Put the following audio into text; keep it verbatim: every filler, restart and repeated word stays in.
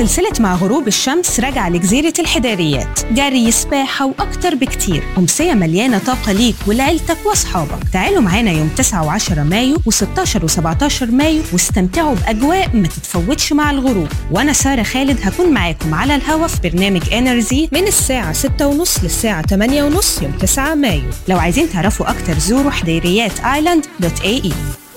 سلسلة مع غروب الشمس راجعة لجزيرة الحداريات، جري، سباحة وأكتر بكتير. أمسية مليانة طاقة ليك ولعيلتك وأصحابك. تعالوا معانا يوم تسعة وعشرة مايو وستاشر وسبعتاشر مايو واستمتعوا بأجواء ما تتفوتش مع الغروب. وأنا سارة خالد هكون معاكم على الهوا في برنامج إنرجي من الساعة ستة ونص للساعة تمانية ونص يوم تسعة مايو. لو عايزين تعرفوا أكتر زوروا حديريات آيلاند دوت إيه إي.